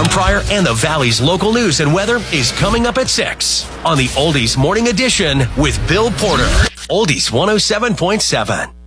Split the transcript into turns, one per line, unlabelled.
Pryor and the Valley's local news and weather is coming up at 6 on the Oldies Morning Edition with Bill Porter. Oldies 107.7.